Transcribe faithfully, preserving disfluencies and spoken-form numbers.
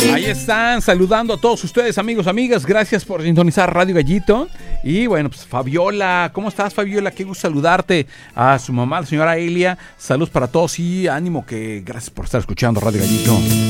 Ahí están saludando a todos ustedes, amigos, amigas. Gracias por sintonizar Radio Gallito. Y bueno, pues Fabiola, ¿cómo estás, Fabiola? Qué gusto saludarte. A su mamá, la señora Elia. Saludos para todos y ánimo, que gracias por estar escuchando Radio Gallito.